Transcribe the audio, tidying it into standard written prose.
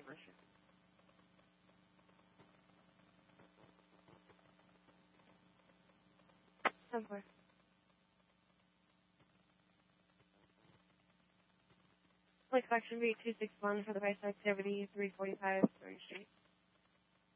10-4. Like section B 261 for the vice activity 345 Story Street.